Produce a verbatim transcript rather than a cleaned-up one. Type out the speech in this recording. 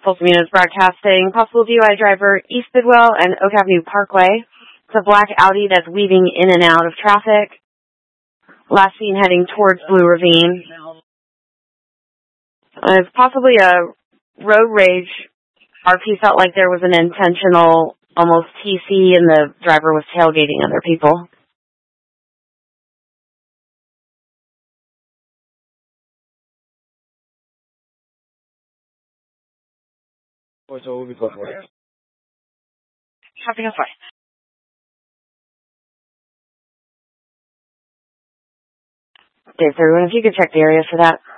Folsom Units broadcasting. Possible D U I driver, East Bidwell and Oak Avenue Parkway. It's a black Audi that's weaving in and out of traffic. Last seen heading towards Blue Ravine. Uh, it's possibly a road rage. R P felt like there was an intentional, almost T C, and the driver was tailgating other people. Traffic is fine. Dave, everyone, if you could check the area for that.